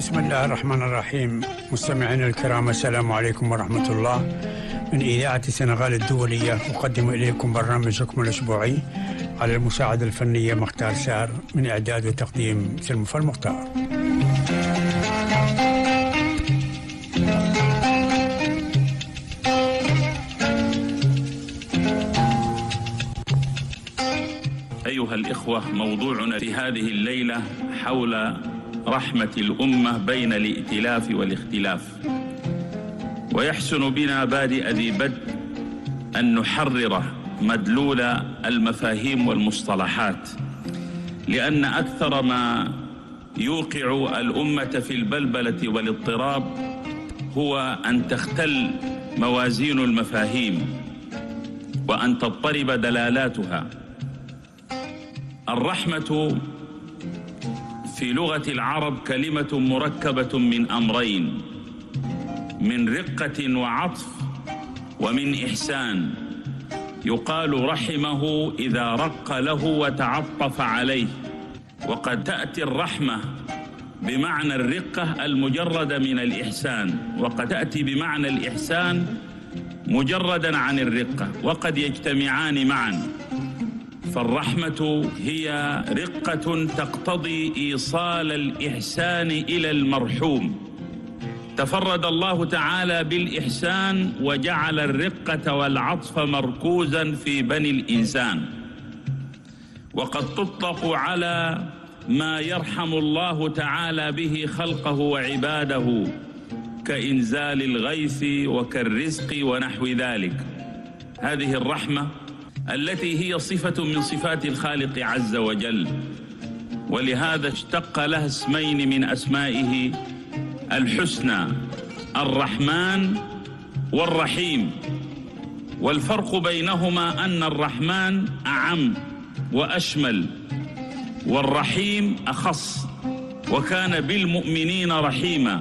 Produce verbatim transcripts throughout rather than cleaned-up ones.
بسم الله الرحمن الرحيم. مستمعينا الكرام، السلام عليكم ورحمة الله. من إذاعة السنغال الدولية أقدم إليكم برنامجكم الأسبوعي على المساعدة الفنية مختار سار، من إعداد وتقديم سلمى المختار. أيها الإخوة، موضوعنا في هذه الليلة حول رحمة الأمة بين الائتلاف والاختلاف. ويحسن بنا بادئ ذي بدء أن نحرر مدلول المفاهيم والمصطلحات، لأن أكثر ما يوقع الأمة في البلبلة والاضطراب هو أن تختل موازين المفاهيم وأن تضطرب دلالاتها. الرحمة في لغة العرب كلمة مركبة من أمرين: من رقة وعطف ومن إحسان. يقال رحمه إذا رق له وتعطف عليه، وقد تأتي الرحمة بمعنى الرقة المجرد من الإحسان، وقد تأتي بمعنى الإحسان مجردا عن الرقة، وقد يجتمعان معا. فالرحمة هي رقة تقتضي إيصال الإحسان إلى المرحوم. تفرد الله تعالى بالإحسان وجعل الرقة والعطف مركوزا في بني الإنسان، وقد تطلق على ما يرحم الله تعالى به خلقه وعباده كإنزال الغيث وكالرزق ونحو ذلك. هذه الرحمة التي هي صفة من صفات الخالق عز وجل، ولهذا اشتق لها اسمين من أسمائه الحسنى: الرحمن والرحيم. والفرق بينهما أن الرحمن أعم وأشمل، والرحيم أخص، وكان بالمؤمنين رحيما.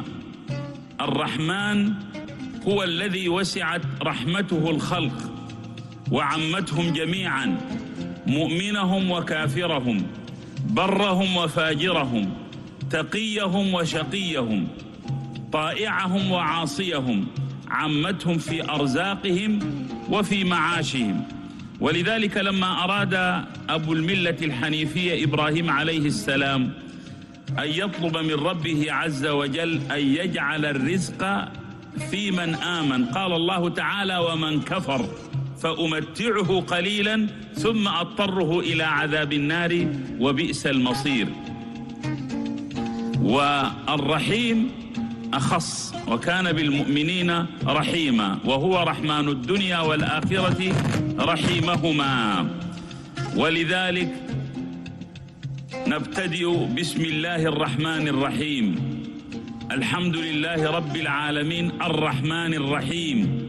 الرحمن هو الذي وسعت رحمته الخلق وعمتهم جميعا، مؤمنهم وكافرهم، برهم وفاجرهم، تقيهم وشقيهم، طائعهم وعاصيهم، عمتهم في أرزاقهم وفي معاشهم. ولذلك لما أراد أبو الملة الحنيفية إبراهيم عليه السلام أن يطلب من ربه عز وجل أن يجعل الرزق في من آمن، قال الله تعالى: ومن كفر فأمتعه قليلا ثم أضطره إلى عذاب النار وبئس المصير. والرحيم أخص، وكان بالمؤمنين رحيما، وهو رحمن الدنيا والآخرة رحيمهما. ولذلك نبتدئ بسم الله الرحمن الرحيم. الحمد لله رب العالمين الرحمن الرحيم.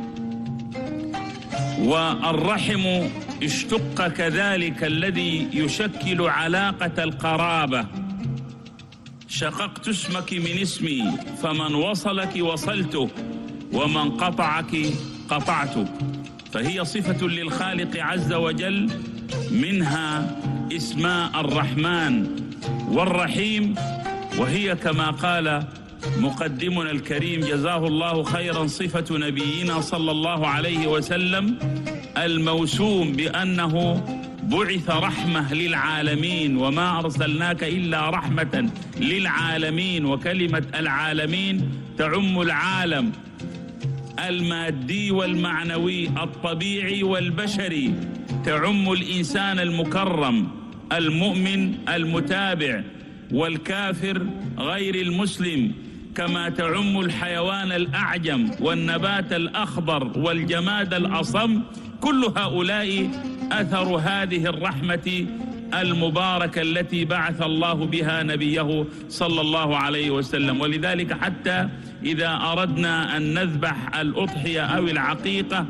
والرحم اشتق كذلك الذي يشكل علاقة القرابة. شققت اسمك من اسمي، فمن وصلك وصلته، ومن قطعك قطعته. فهي صفة للخالق عز وجل، منها اسماء الرحمن والرحيم، وهي كما قال مقدمنا الكريم جزاه الله خيرا صفة نبينا صلى الله عليه وسلم الموسوم بأنه بعث رحمة للعالمين، وما أرسلناك إلا رحمة للعالمين. وكلمة العالمين تعم العالم المادي والمعنوي، الطبيعي والبشري، تعم الإنسان المكرم المؤمن المتابع والكافر غير المسلم، كما تعم الحيوان الأعجم والنبات الأخضر والجماد الأصم. كل هؤلاء أثر هذه الرحمة المباركة التي بعث الله بها نبيه صلى الله عليه وسلم. ولذلك حتى إذا أردنا أن نذبح الأضحية أو العقيقة،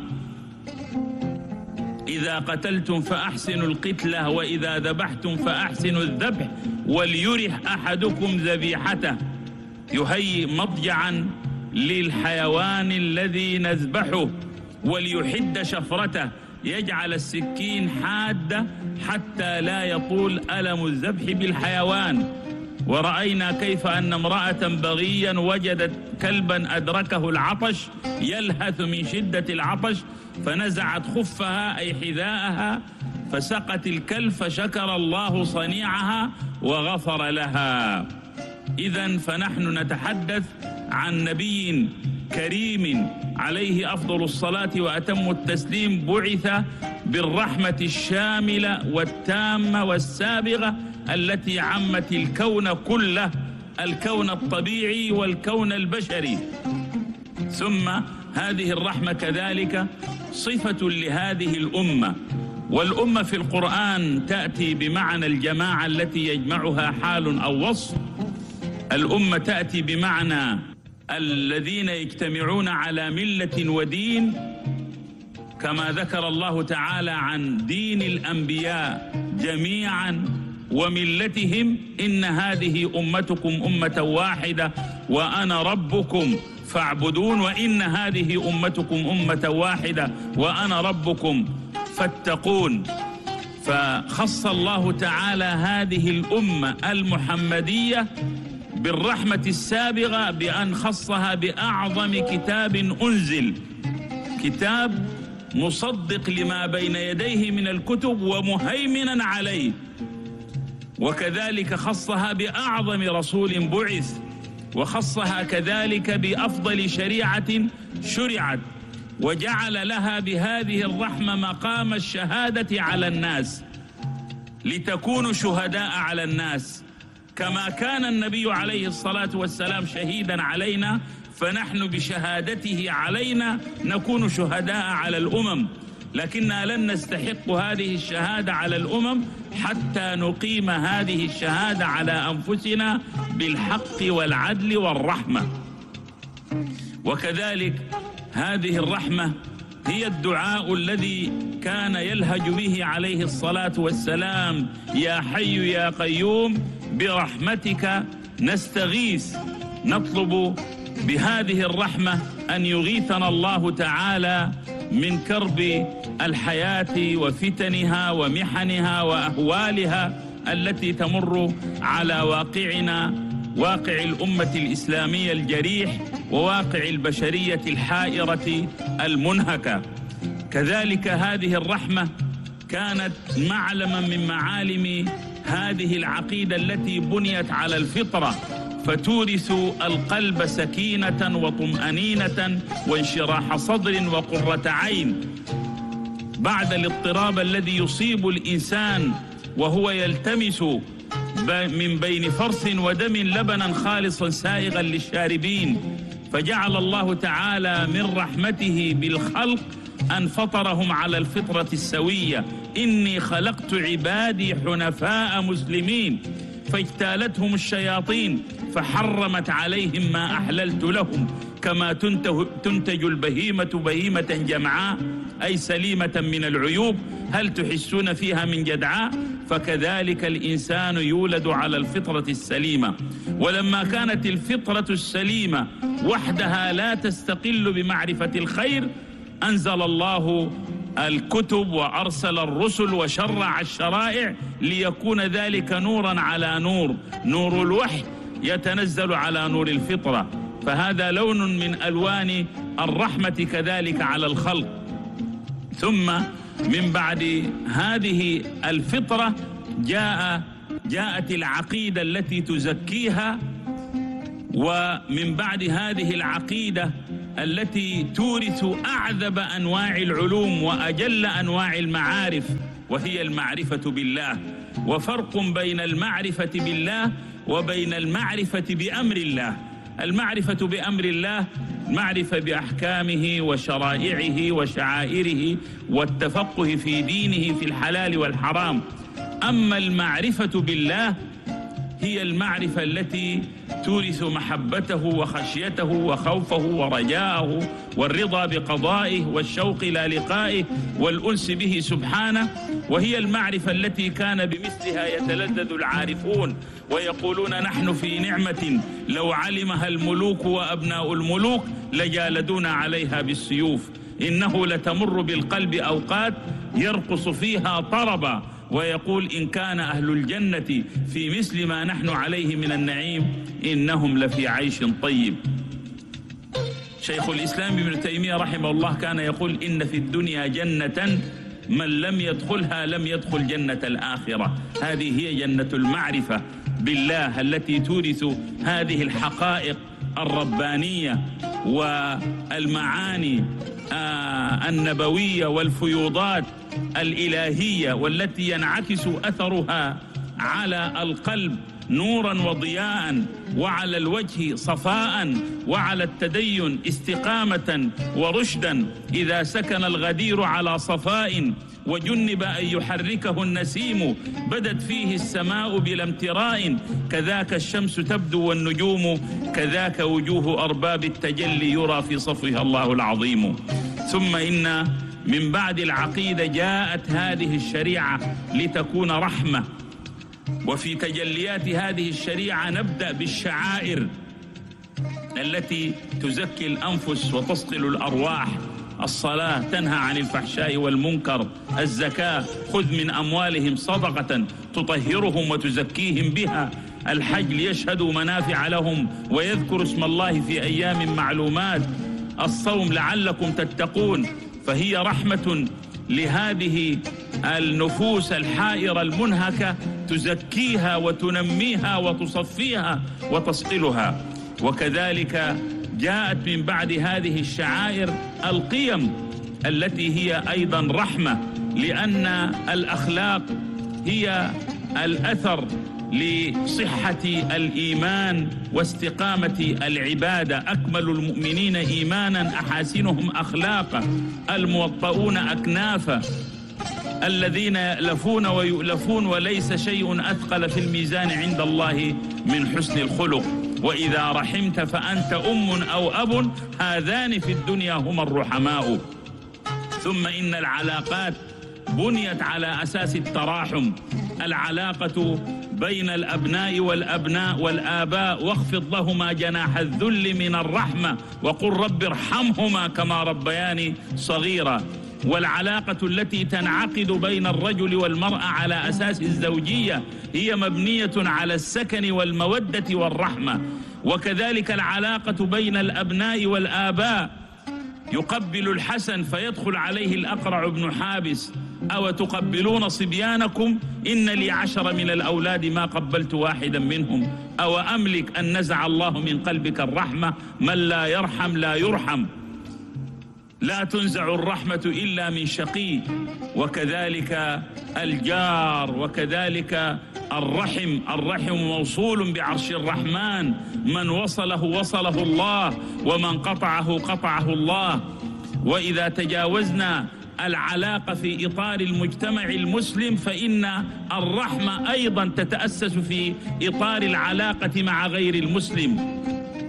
إذا قتلتم فأحسنوا القتلة، وإذا ذبحتم فأحسنوا الذبح، وليرح أحدكم ذبيحته. يهيئ مضجعا للحيوان الذي نذبحه، وليحد شفرته، يجعل السكين حادة حتى لا يطول ألم الذبح بالحيوان. ورأينا كيف أن امرأة بغيا وجدت كلبا أدركه العطش يلهث من شدة العطش، فنزعت خفها أي حذاءها فسقت الكلب، فشكر الله صنيعها وغفر لها. إذن فنحن نتحدث عن نبي كريم عليه أفضل الصلاة وأتم التسليم، بعث بالرحمة الشاملة والتامة والسابغة التي عمت الكون كله، الكون الطبيعي والكون البشري. ثم هذه الرحمة كذلك صفة لهذه الأمة، والأمة في القرآن تأتي بمعنى الجماعة التي يجمعها حال أو وصف. الأمة تأتي بمعنى الذين يجتمعون على ملة ودين، كما ذكر الله تعالى عن دين الأنبياء جميعا وملتهم: إن هذه أمتكم أمة واحدة وأنا ربكم فاعبدون، وإن هذه أمتكم أمة واحدة وأنا ربكم فاتقون. فخص الله تعالى هذه الأمة المحمدية بالرحمة السابغة بأن خصها بأعظم كتاب أنزل، كتاب مصدق لما بين يديه من الكتب ومهيمنا عليه. وكذلك خصها بأعظم رسول بعث، وخصها كذلك بأفضل شريعة شرعت، وجعل لها بهذه الرحمة مقام الشهادة على الناس لتكونوا شهداء على الناس. كما كان النبي عليه الصلاة والسلام شهيدا علينا، فنحن بشهادته علينا نكون شهداء على الأمم، لكننا لن نستحق هذه الشهادة على الأمم حتى نقيم هذه الشهادة على أنفسنا بالحق والعدل والرحمة. وكذلك هذه الرحمة هي الدعاء الذي كان يلهج به عليه الصلاة والسلام: يا حي يا قيوم برحمتك نستغيث. نطلب بهذه الرحمة أن يغيثنا الله تعالى من كرب الحياة وفتنها ومحنها وأهوالها التي تمر على واقعنا، واقع الأمة الإسلامية الجريح وواقع البشرية الحائرة المنهكة. كذلك هذه الرحمة كانت معلما من معالم هذه العقيدة التي بنيت على الفطرة، فتورث القلب سكينة وطمأنينة وانشراح صدر وقرة عين بعد الاضطراب الذي يصيب الإنسان وهو يلتمس من بين فرث ودم لبنا خالصا سائغا للشاربين. فجعل الله تعالى من رحمته بالخلق أن فطرهم على الفطرة السوية: إني خلقت عبادي حنفاء مسلمين، فاجتالتهم الشياطين فحرمت عليهم ما أحللت لهم، كما تنتج البهيمة بهيمة جمعاء أي سليمة من العيوب، هل تحسون فيها من جدعاء؟ فكذلك الإنسان يولد على الفطرة السليمة. ولما كانت الفطرة السليمة وحدها لا تستقل بمعرفة الخير، أنزل الله الكتب وأرسل الرسل وشرع الشرائع ليكون ذلك نورا على نور. نور الوحي يتنزل على نور الفطرة، فهذا لون من ألوان الرحمة كذلك على الخلق. ثم من بعد هذه الفطرة جاء جاءت العقيدة التي تزكيها، ومن بعد هذه العقيدة التي تورث أعذب أنواع العلوم وأجل أنواع المعارف، وهي المعرفة بالله. وفرق بين المعرفة بالله وبين المعرفة بأمر الله. المعرفة بأمر الله معرفة بأحكامه وشرائعه وشعائره والتفقه في دينه في الحلال والحرام. أما المعرفة بالله هي المعرفة التي تورث محبته وخشيته وخوفه ورجاءه والرضا بقضائه والشوق إلى لقائه والأنس به سبحانه. وهي المعرفة التي كان بمثلها يتلذذ العارفون ويقولون: نحن في نعمة لو علمها الملوك وأبناء الملوك لجالدون عليها بالسيوف، إنه لتمر بالقلب أوقات يرقص فيها طربا ويقول إن كان أهل الجنة في مثل ما نحن عليه من النعيم إنهم لفي عيش طيب. شيخ الإسلام ابن تيمية رحمه الله كان يقول إن في الدنيا جنة من لم يدخلها لم يدخل جنة الآخرة. هذه هي جنة المعرفة بالله التي تورث هذه الحقائق الربانية والمعاني النبوية والفيوضات الإلهية، والتي ينعكس أثرها على القلب نورا وضياء، وعلى الوجه صفاء، وعلى التدين استقامة ورشدا. إذا سكن الغدير على صفاء وجنب أن يحركه النسيم بدت فيه السماء بلا امتراء. كذاك الشمس تبدو والنجوم، كذاك وجوه أرباب التجلي يرى في صفها الله العظيم. ثم إن من بعد العقيدة جاءت هذه الشريعة لتكون رحمة. وفي تجليات هذه الشريعة نبدأ بالشعائر التي تزكي الأنفس وتصقل الأرواح. الصلاة تنهى عن الفحشاء والمنكر، الزكاة خذ من أموالهم صدقة تطهرهم وتزكيهم بها، الحج ليشهدوا منافع لهم ويذكروا اسم الله في أيام معلومات، الصوم لعلكم تتقون. فهي رحمة لهذه النفوس الحائرة المنهكة، تزكيها وتنميها وتصفيها وتصقلها. وكذلك جاءت من بعد هذه الشعائر القيم التي هي أيضا رحمة، لأن الأخلاق هي الأثر لصحة الإيمان واستقامة العبادة. أكمل المؤمنين إيمانا أحاسنهم أخلاقا، الموطؤون أكنافا، الذين يألفون ويؤلفون، وليس شيء أثقل في الميزان عند الله من حسن الخلق. وإذا رحمت فأنت أم أو أب، هذان في الدنيا هما الرحماء. ثم إن العلاقات بنيت على أساس التراحم، العلاقة بين الأبناء والأبناء والآباء، واخفض لهما جناح الذل من الرحمة وقل رب ارحمهما كما ربياني صغيرا. والعلاقة التي تنعقد بين الرجل والمرأة على أساس الزوجية هي مبنية على السكن والمودة والرحمة. وكذلك العلاقة بين الأبناء والآباء، يقبل الحسن فيدخل عليه الأقرع بن حابس: أو تقبلون صبيانكم إن لي عشر من الأولاد ما قبلت واحدا منهم، أو أملك أن نزع الله من قلبك الرحمة، من لا يرحم لا يرحم. لا تنزع الرحمة إلا من شقي. وكذلك الجار، وكذلك الرحم. الرحم موصول بعرش الرحمن، من وصله وصله الله، ومن قطعه قطعه الله. وإذا تجاوزنا العلاقة في إطار المجتمع المسلم، فإن الرحمة أيضا تتأسس في إطار العلاقة مع غير المسلم.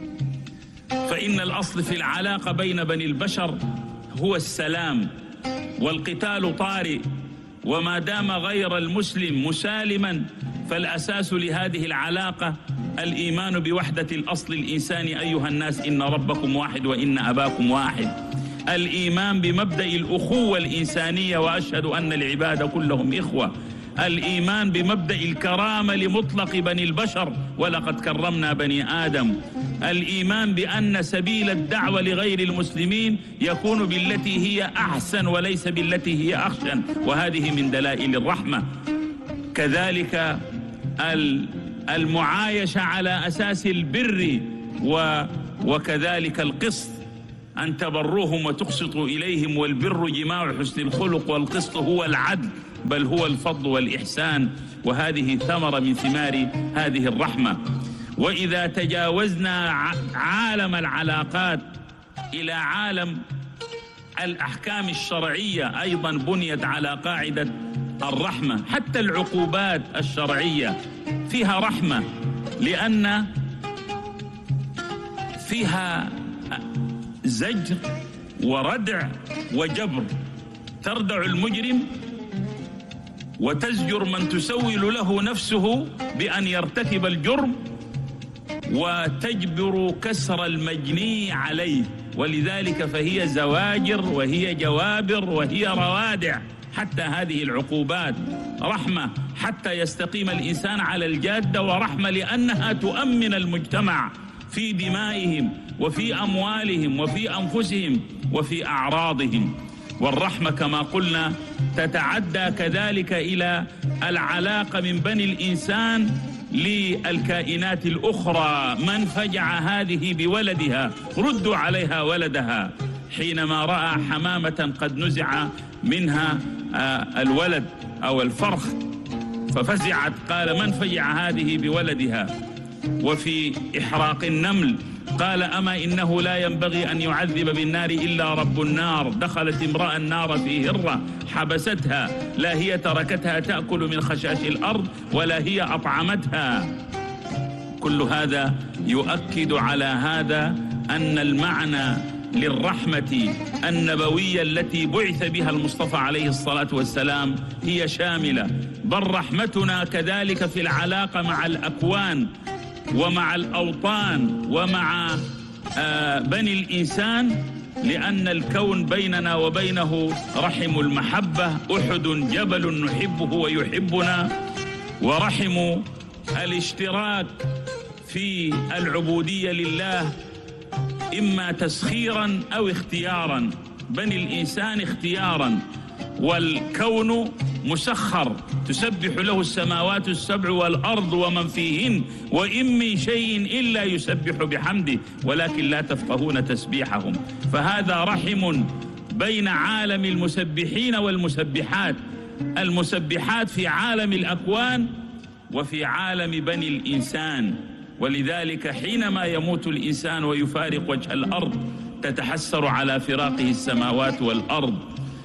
فإن الأصل في العلاقة بين بني البشر هو السلام، والقتال طارئ، وما دام غير المسلم مسالما فالأساس لهذه العلاقة الإيمان بوحدة الأصل الإنساني. أيها الناس إن ربكم واحد وإن أباكم واحد. الإيمان بمبدأ الأخوة الإنسانية، وأشهد أن العباد كلهم إخوة. الإيمان بمبدأ الكرامة لمطلق بني البشر، ولقد كرمنا بني آدم. الإيمان بأن سبيل الدعوة لغير المسلمين يكون بالتي هي أحسن وليس بالتي هي أخشن، وهذه من دلائل الرحمة. كذلك المعايشة على أساس البر وكذلك القسط، أن تبروهم وتقسطوا إليهم، والبر جماع حسن الخلق، والقسط هو العدل، بل هو الفضل والإحسان. وهذه ثمرة من ثمار هذه الرحمة. وإذا تجاوزنا عالم العلاقات إلى عالم الأحكام الشرعية، أيضا بنيت على قاعدة الرحمة. حتى العقوبات الشرعية فيها رحمة، لأن فيها زجر وردع وجبر. تردع المجرم وتزجر من تسول له نفسه بأن يرتكب الجرم، وتجبر كسر المجني عليه. ولذلك فهي زواجر وهي جوابر وهي روادع. حتى هذه العقوبات رحمة حتى يستقيم الإنسان على الجادة، ورحمة لأنها تؤمن المجتمع في دمائهم وفي أموالهم وفي أنفسهم وفي أعراضهم. والرحمة كما قلنا تتعدى كذلك إلى العلاقة من بني الإنسان للكائنات الأخرى. من فجع هذه بولدها ردوا عليها ولدها. حينما رأى حمامة قد نزع منها الولد أو الفرخ ففزعت قال من فجع هذه بولدها. وفي إحراق النمل قال أما إنه لا ينبغي أن يعذب بالنار إلا رب النار. دخلت امرأة النار في هرة حبستها، لا هي تركتها تأكل من خشاش الأرض ولا هي أطعمتها. كل هذا يؤكد على هذا أن المعنى للرحمة النبوية التي بعث بها المصطفى عليه الصلاة والسلام هي شاملة. بل رحمتنا كذلك في العلاقة مع الأكوان ومع الأوطان ومع آه بني الإنسان، لأن الكون بيننا وبينه رحم المحبة. أحد جبل نحبه ويحبنا، ورحم الاشتراك في العبودية لله إما تسخيرا أو اختيارا. بني الإنسان اختيارا، والكون مسخر تسبح له السماوات السبع والأرض ومن فيهن وإن من شيء إلا يسبح بحمده ولكن لا تفقهون تسبيحهم. فهذا رحم بين عالم المسبحين والمسبحات، المسبحات في عالم الأكوان وفي عالم بني الإنسان. ولذلك حينما يموت الإنسان ويفارق وجه الأرض تتحسر على فراقه السماوات والأرض،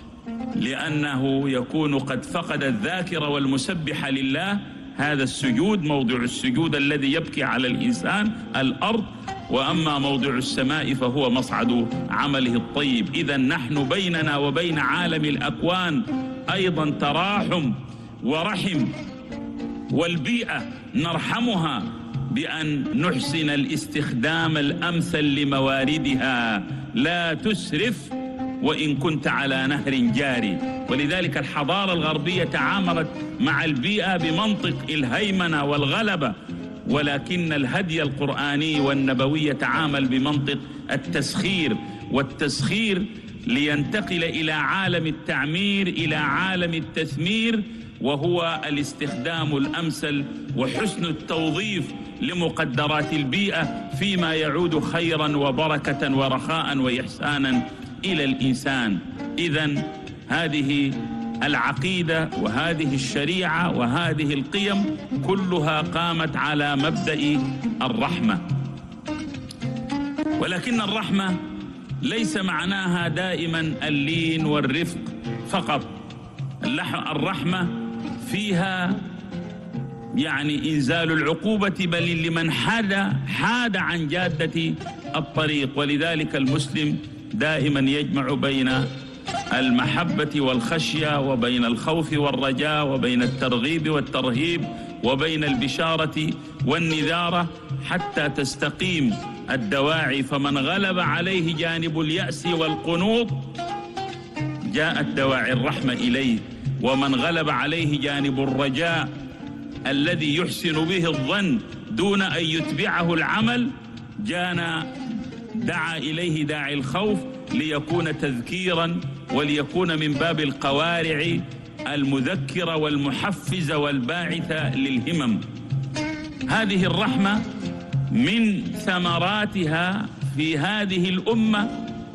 لأنه يكون قد فقد الذاكر والمسبح لله. هذا السجود موضع السجود الذي يبكي على الإنسان الأرض، وأما موضع السماء فهو مصعد عمله الطيب. إذن نحن بيننا وبين عالم الأكوان أيضا تراحم ورحم، والبيئة نرحمها بأن نحسن الاستخدام الأمثل لمواردها. لا تسرف وإن كنت على نهر جاري. ولذلك الحضارة الغربية تعاملت مع البيئة بمنطق الهيمنة والغلبة، ولكن الهدي القرآني والنبوي يتعامل بمنطق التسخير، والتسخير لينتقل إلى عالم التعمير، إلى عالم التثمير، وهو الاستخدام الأمثل وحسن التوظيف لمقدرات البيئة فيما يعود خيرا وبركة ورخاء وإحسانا إلى الإنسان. إذن هذه العقيدة وهذه الشريعة وهذه القيم كلها قامت على مبدأ الرحمة. ولكن الرحمة ليس معناها دائما اللين والرفق فقط. الرحمة فيها يعني إنزال العقوبة بل لمن حاد حاد عن جادة الطريق. ولذلك المسلم دائما يجمع بين المحبة والخشية وبين الخوف والرجاء وبين الترغيب والترهيب وبين البشارة والنذارة حتى تستقيم الدواعي. فمن غلب عليه جانب اليأس والقنوط جاءت دواعي الرحمة إليه، ومن غلب عليه جانب الرجاء الذي يحسن به الظن دون أن يتبعه العمل جانا دعا إليه داعي الخوف ليكون تذكيرا وليكون من باب القوارع المذكرة والمحفزة والباعثة للهمم. هذه الرحمة من ثمراتها في هذه الأمة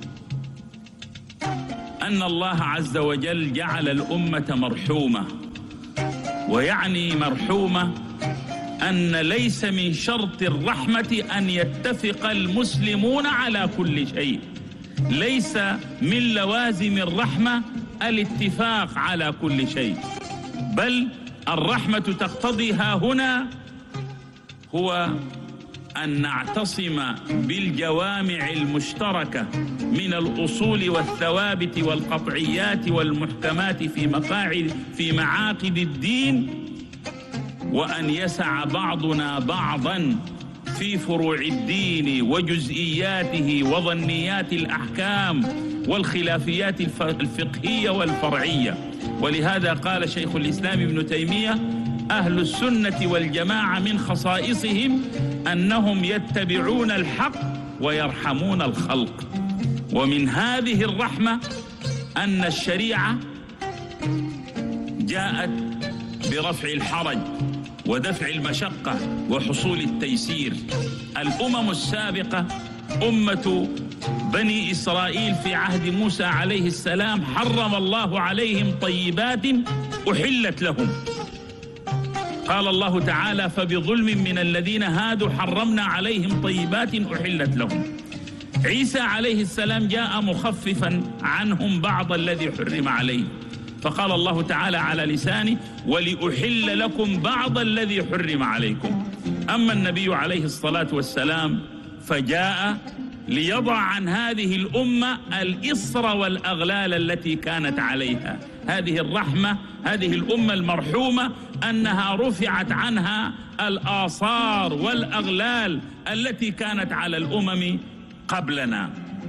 أن الله عز وجل جعل الأمة مرحومة. ويعني مرحومة أن ليس من شرط الرحمة أن يتفق المسلمون على كل شيء. ليس من لوازم الرحمة الاتفاق على كل شيء، بل الرحمة تقتضي ها هنا هو أن نعتصم بالجوامع المشتركة من الأصول والثوابت والقطعيات والمحكمات في مقاعد في معاقد الدين، وأن يسع بعضنا بعضا في فروع الدين وجزئياته وظنيات الأحكام والخلافيات الفقهية والفرعية. ولهذا قال شيخ الإسلام ابن تيمية: أهل السنة والجماعة من خصائصهم أنهم يتبعون الحق ويرحمون الخلق. ومن هذه الرحمة أن الشريعة جاءت برفع الحرج ودفع المشقة وحصول التيسير. الأمم السابقة أمة بني إسرائيل في عهد موسى عليه السلام حرم الله عليهم طيبات أحلت لهم. قال الله تعالى: فبظلم من الذين هادوا حرمنا عليهم طيبات أحلت لهم. عيسى عليه السلام جاء مخففا عنهم بعض الذي حرم عليه، فقال الله تعالى على لسانه: ولأحل لكم بعض الذي حرم عليكم. أما النبي عليه الصلاة والسلام فجاء ليضع عن هذه الأمة الإصر والأغلال التي كانت عليها. هذه الرحمة، هذه الأمة المرحومة، أنها رفعت عنها الآثار والأغلال التي كانت على الأمم قبلنا.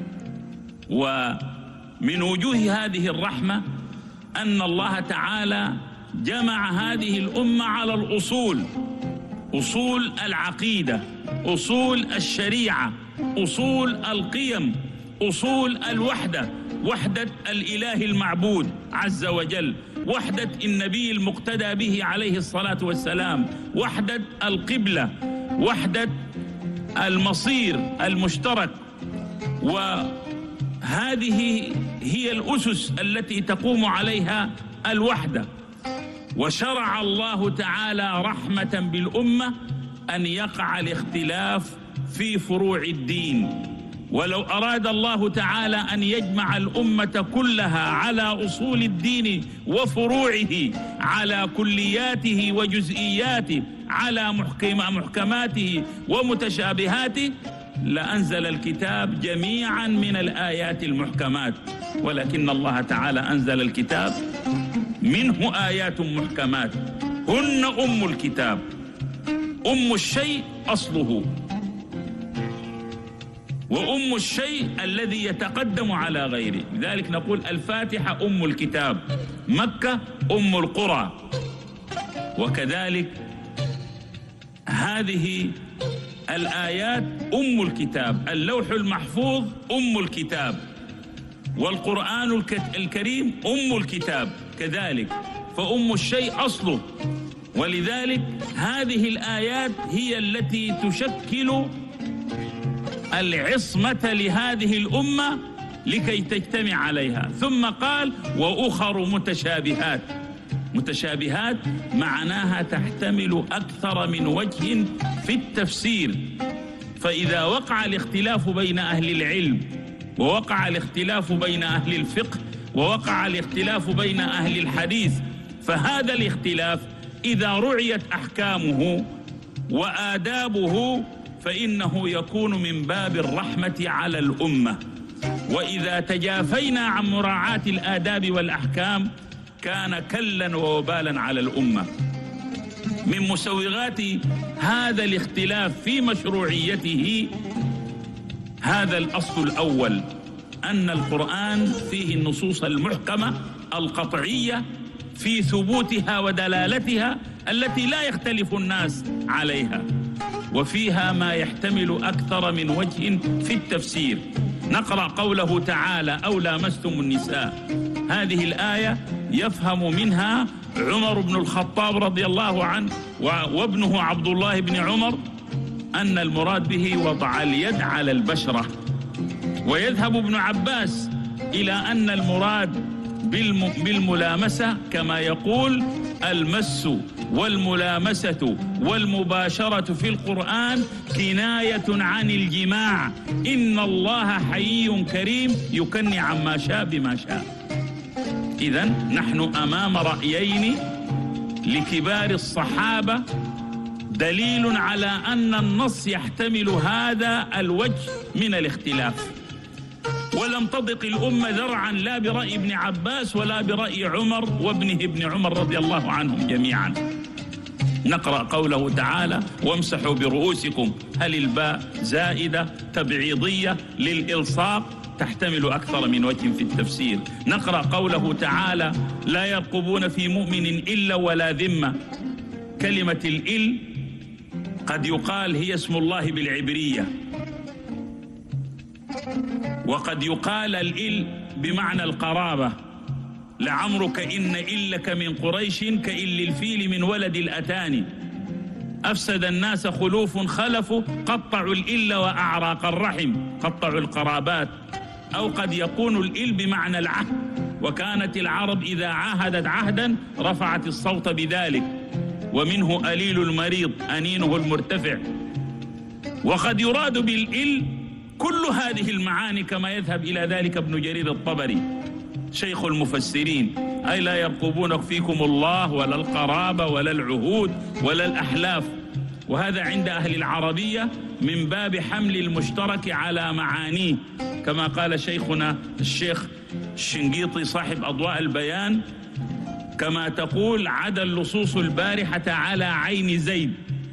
ومن وجوه هذه الرحمة أن الله تعالى جمع هذه الأمة على الأصول، أصول العقيدة، أصول الشريعة، أصول القيم، أصول الوحدة، وحدة الإله المعبود عز وجل، وحدة النبي المقتدى به عليه الصلاة والسلام، وحدة القبلة، وحدة المصير المشترك. وهذه هي الأسس التي تقوم عليها الوحدة. وشرع الله تعالى رحمة بالأمة أن يقع الاختلاف في فروع الدين. ولو أراد الله تعالى أن يجمع الأمة كلها على أصول الدين وفروعه، على كلياته وجزئياته، على محكم محكماته ومتشابهاته، لأنزل الكتاب جميعا من الآيات المحكمات. ولكن الله تعالى أنزل الكتاب منه آيات محكمات هن أم الكتاب. أم الشيء أصله، وأم الشيء الذي يتقدم على غيره. لذلك نقول الفاتحة أم الكتاب، مكة أم القرى. وكذلك هذه الآيات أم الكتاب، اللوح المحفوظ أم الكتاب، والقرآن الكريم أم الكتاب كذلك، فأم الشيء أصله. ولذلك هذه الآيات هي التي تشكل العصمة لهذه الأمة لكي تجتمع عليها. ثم قال: وأخر متشابهات. متشابهات معناها تحتمل أكثر من وجه في التفسير. فإذا وقع الاختلاف بين أهل العلم، ووقع الاختلاف بين أهل الفقه، ووقع الاختلاف بين أهل الحديث، فهذا الاختلاف إذا رعيت أحكامه وآدابه فإنه يكون من باب الرحمة على الأمة. وإذا تجافينا عن مراعاة الآداب والأحكام كان كلا ووبالا على الأمة. من مسوغات هذا الاختلاف في مشروعيته هذا الأصل الأول، أن القرآن فيه النصوص المحكمة القطعية في ثبوتها ودلالتها التي لا يختلف الناس عليها، وفيها ما يحتمل أكثر من وجه في التفسير. نقرأ قوله تعالى: أو لامستم النساء. هذه الآية يفهم منها عمر بن الخطاب رضي الله عنه وابنه عبد الله بن عمر أن المراد به وضع اليد على البشرة. ويذهب ابن عباس إلى أن المراد بالملامسة كما يقول المس والملامسة والمباشرة في القرآن كناية عن الجماع. إن الله حيي كريم يكني عما شاء بما شاء. إذن نحن أمام رأيين لكبار الصحابة دليل على أن النص يحتمل هذا الوجه من الاختلاف. ولم تضق الأمة ذرعا لا برأي ابن عباس ولا برأي عمر وابنه ابن عمر رضي الله عنهم جميعا. نقرأ قوله تعالى: وامسحوا برؤوسكم. هل الباء زائدة تبعيضية للإلصاق تحتمل أكثر من وجه في التفسير. نقرأ قوله تعالى: لا يرقبون في مؤمن إلا ولا ذمة. كلمة الإل قد يقال هي اسم الله بالعبرية، وقد يقال الإل بمعنى القرابة. لعمرك إن إلك من قريش كإل الفيل من ولد الأتاني. أفسد الناس خلوف خلفوا قطعوا الإل وأعراق الرحم، قطعوا القرابات. أو قد يكون الإل بمعنى العهد، وكانت العرب إذا عاهدت عهدا رفعت الصوت بذلك، ومنه أليل المريض أنينه المرتفع. وقد يراد بالإل كل هذه المعاني كما يذهب إلى ذلك ابن جرير الطبري شيخ المفسرين، أي لا يرقبون فيكم الله ولا القرابة ولا العهود ولا الأحلاف. وهذا عند أهل العربية من باب حمل المشترك على معانيه، كما قال شيخنا الشيخ الشنقيطي صاحب أضواء البيان: كما تقول عدا اللصوص البارحة على عين زيد،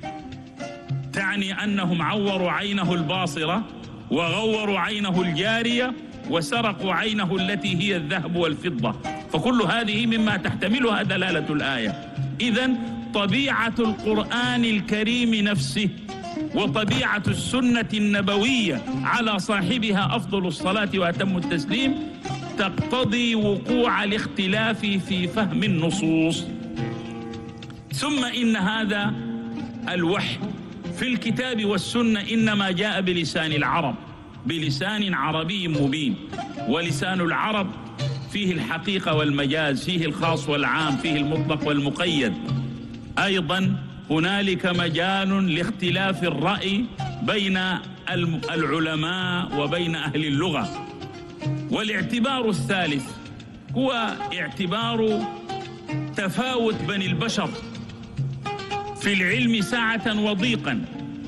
تعني أنهم عوروا عينه الباصرة وغوروا عينه الجارية وسرقوا عينه التي هي الذهب والفضة. فكل هذه مما تحتملها دلالة الآية. إذن طبيعة القرآن الكريم نفسه وطبيعة السنة النبوية على صاحبها أفضل الصلاة وأتم التسليم تقتضي وقوع الاختلاف في فهم النصوص. ثم إن هذا الوحي في الكتاب والسنة إنما جاء بلسان العرب، بلسان عربي مبين. ولسان العرب فيه الحقيقة والمجاز، فيه الخاص والعام، فيه المطلق والمقيد. أيضا هنالك مجال لاختلاف الرأي بين العلماء وبين أهل اللغة. والاعتبار الثالث هو اعتبار تفاوت بني البشر في العلم سعة وضيقا،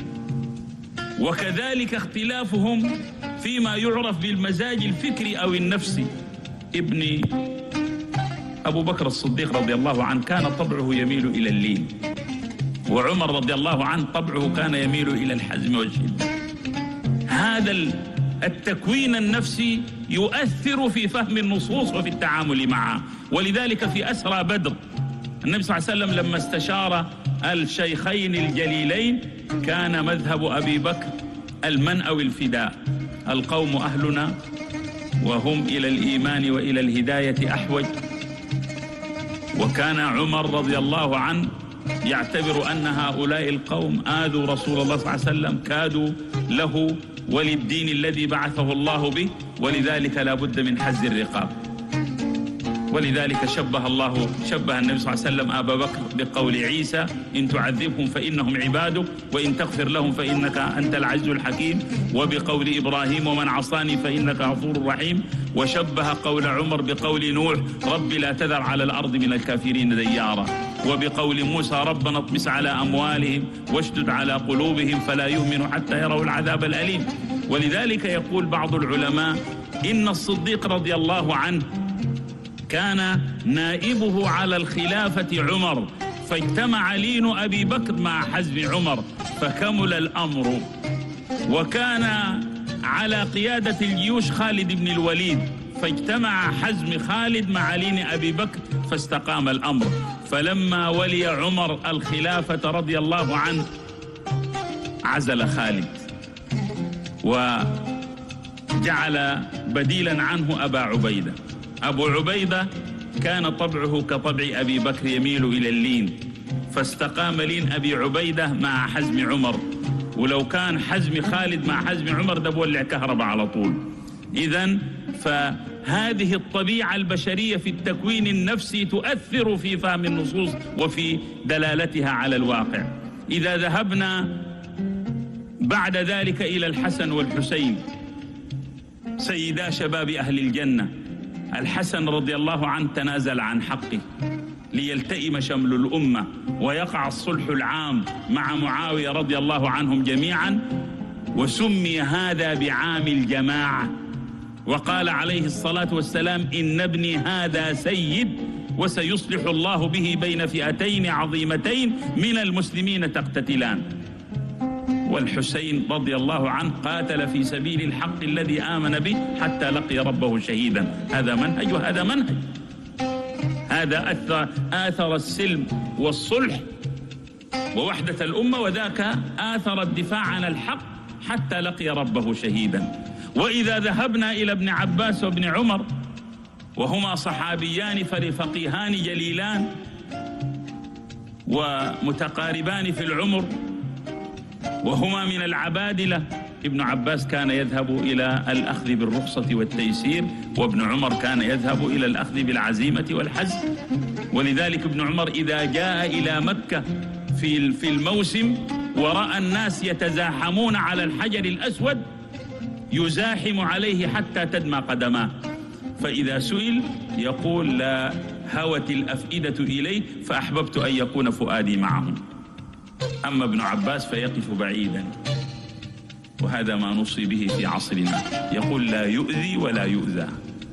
وكذلك اختلافهم فيما يعرف بالمزاج الفكري أو النفسي. ابن أبو بكر الصديق رضي الله عنه كان طبعه يميل إلى اللين، وعمر رضي الله عنه طبعه كان يميل إلى الحزم والشدة. هذا التكوين النفسي يؤثر في فهم النصوص وفي التعامل معها. ولذلك في أسرى بدر النبي صلى الله عليه وسلم لما استشار الشيخين الجليلين كان مذهب أبي بكر المن أو الفداء. القوم أهلنا وهم إلى الإيمان وإلى الهداية أحوج. وكان عمر رضي الله عنه يعتبر أن هؤلاء القوم آذوا رسول الله صلى الله عليه وسلم، كادوا له وللدين الذي بعثه الله به، ولذلك لا بد من حز الرقاب. ولذلك شبه الله شبه النبي صلى الله عليه وسلم أبا بكر بقول عيسى: إن تعذبهم فإنهم عبادك وإن تغفر لهم فإنك أنت العزيز الحكيم، وبقول إبراهيم: ومن عصاني فإنك غفور رحيم. وشبه قول عمر بقول نوح: رب لا تذر على الأرض من الكافرين ديارا. وبقول موسى: ربنا اطمس على أموالهم واشدد على قلوبهم فلا يؤمنوا حتى يروا العذاب الأليم. ولذلك يقول بعض العلماء إن الصديق رضي الله عنه كان نائبه على الخلافة عمر، فاجتمع لين أبي بكر مع حزم عمر فكمل الأمر. وكان على قيادة الجيوش خالد بن الوليد، فاجتمع حزم خالد مع لين أبي بكر فاستقام الأمر. فلما ولي عمر الخلافة رضي الله عنه عزل خالد وجعل بديلا عنه أبا عبيدة. أبو عبيدة كان طبعه كطبع أبي بكر يميل إلى اللين، فاستقام لين أبي عبيدة مع حزم عمر. ولو كان حزم خالد مع حزم عمر ده بولع كهرباء على طول. إذن فهذه الطبيعة البشرية في التكوين النفسي تؤثر في فهم النصوص وفي دلالتها على الواقع. إذا ذهبنا بعد ذلك إلى الحسن والحسين سيدا شباب أهل الجنة، الحسن رضي الله عنه تنازل عن حقه ليلتئم شمل الأمة ويقع الصلح العام مع معاوية رضي الله عنهم جميعا، وسمي هذا بعام الجماعة. وقال عليه الصلاة والسلام: إن ابني هذا سيد وسيصلح الله به بين فئتين عظيمتين من المسلمين تقتتلان. والحسين رضي الله عنه قاتل في سبيل الحق الذي آمن به حتى لقي ربه شهيدا. هذا منهج وهذا منهج. هذا أثر, آثر السلم والصلح ووحدة الأمة، وذاك آثر الدفاع عن الحق حتى لقي ربه شهيدا. وإذا ذهبنا إلى ابن عباس وابن عمر وهما صحابيان فقيهان جليلان ومتقاربان في العمر وهما من العبادلة، ابن عباس كان يذهب إلى الأخذ بالرخصة والتيسير، وابن عمر كان يذهب إلى الأخذ بالعزيمة والحزم. ولذلك ابن عمر إذا جاء إلى مكة في في الموسم ورأى الناس يتزاحمون على الحجر الأسود يزاحم عليه حتى تدمى قدماه، فإذا سئل يقول لا هوت الأفئدة إليه فأحببت أن يكون فؤادي معهم. أما ابن عباس فيقف بعيدا، وهذا ما نوصي به في عصرنا، يقول لا يؤذي ولا يؤذى.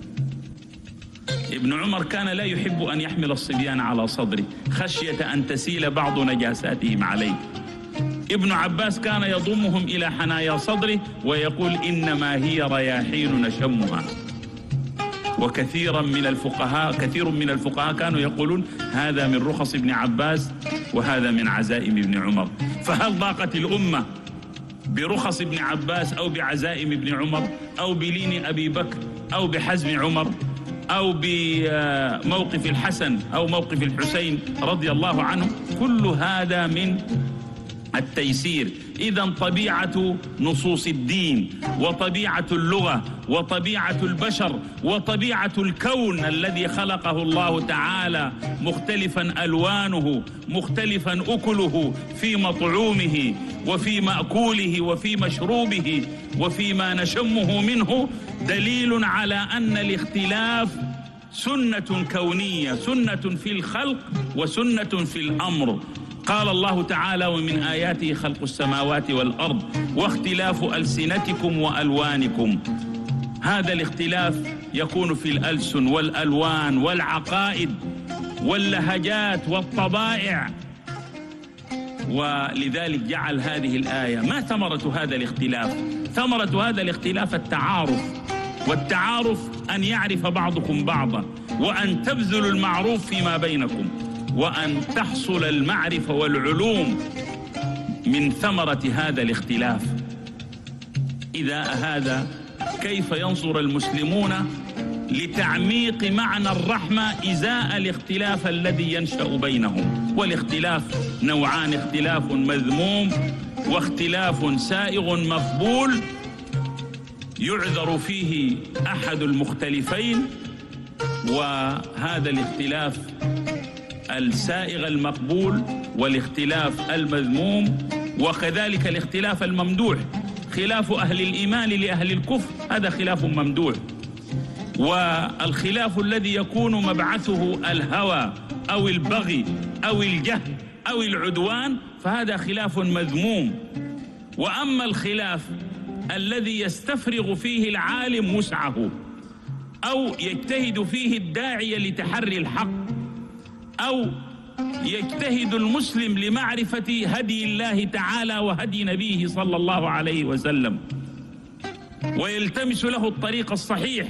ابن عمر كان لا يحب أن يحمل الصبيان على صدره خشية أن تسيل بعض نجاساتهم عليه. ابن عباس كان يضمهم إلى حنايا صدره ويقول إنما هي رياحين نشمها. وكثيرا من الفقهاء كثير من الفقهاء كانوا يقولون هذا من رخص ابن عباس وهذا من عزائم ابن عمر. فهل ضاقت الأمة برخص ابن عباس أو بعزائم ابن عمر أو بلين أبي بكر أو بحزم عمر أو بموقف الحسن أو موقف الحسين رضي الله عنه؟ كل هذا من التيسير. إذن طبيعة نصوص الدين وطبيعة اللغة وطبيعة البشر وطبيعة الكون الذي خلقه الله تعالى مختلفا ألوانه مختلفا أكله في مطعومه وفي مأكوله وفي مشروبه وفيما نشمه منه، دليل على أن الاختلاف سنة كونية، سنة في الخلق وسنة في الأمر. قال الله تعالى ومن آياته خلق السماوات والأرض واختلاف ألسنتكم وألوانكم. هذا الاختلاف يكون في الألسن والألوان والعقائد واللهجات والطبائع. ولذلك جعل هذه الآية ما ثمرة هذا الاختلاف؟ ثمرة هذا الاختلاف التعارف، والتعارف أن يعرف بعضكم بعضا وأن تبذلوا المعروف فيما بينكم وأن تحصل المعرفة والعلوم من ثمرة هذا الاختلاف. إذا هذا كيف ينظر المسلمون لتعميق معنى الرحمة إزاء الاختلاف الذي ينشأ بينهم؟ والاختلاف نوعان، اختلاف مذموم واختلاف سائغ مقبول يعذر فيه أحد المختلفين. وهذا الاختلاف السائغ المقبول والاختلاف المذموم، وكذلك الاختلاف الممدوح، خلاف أهل الإيمان لأهل الكفر هذا خلاف ممدوح. والخلاف الذي يكون مبعثه الهوى أو البغي أو الجهل أو العدوان فهذا خلاف مذموم. وأما الخلاف الذي يستفرغ فيه العالم وسعه أو يجتهد فيه الداعية لتحري الحق أو يجتهد المسلم لمعرفة هدي الله تعالى وهدي نبيه صلى الله عليه وسلم ويلتمس له الطريق الصحيح،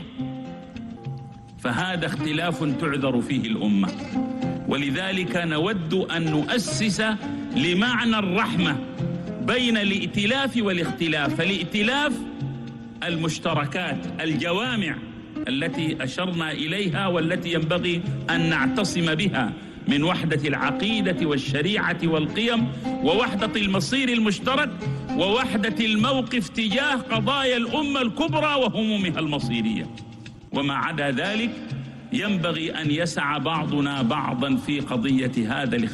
فهذا اختلاف تعذر فيه الأمة. ولذلك نود أن نؤسس لمعنى الرحمة بين الائتلاف والاختلاف. فالائتلاف المشتركات الجوامع التي أشرنا إليها والتي ينبغي أن نعتصم بها من وحدة العقيدة والشريعة والقيم ووحدة المصير المشترك ووحدة الموقف تجاه قضايا الأمة الكبرى وهمومها المصيرية. وما عدا ذلك ينبغي أن يسعى بعضنا بعضا في قضية هذا الاختلاف.